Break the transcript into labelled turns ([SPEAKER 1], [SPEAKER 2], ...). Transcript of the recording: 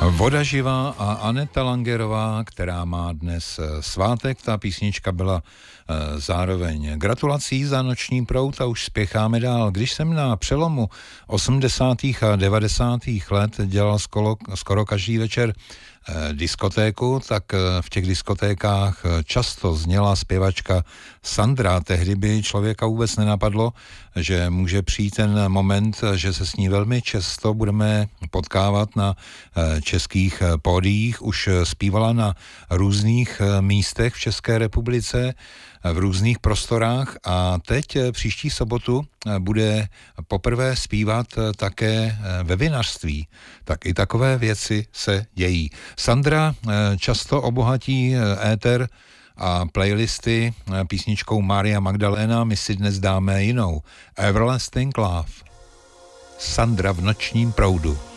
[SPEAKER 1] Voda živá a Aneta Langerová, která má dnes svátek, ta písnička byla zároveň gratulací za Noční proud a už spěcháme dál. Když jsem na přelomu 80. a 90. let dělal skoro každý večer diskotéku, tak v těch diskotékách často zněla zpěvačka Sandra. Tehdy by člověka vůbec nenapadlo, že může přijít ten moment, že se s ní velmi často budeme potkávat na českých pódiích. Už zpívala na různých místech v České republice, v různých prostorách a teď příští sobotu bude poprvé zpívat také ve vinařství. Tak i takové věci se dějí. Sandra často obohatí éter a playlisty písničkou Mária Magdalena. My si dnes dáme jinou. Everlasting Love. Sandra v Nočním proudu.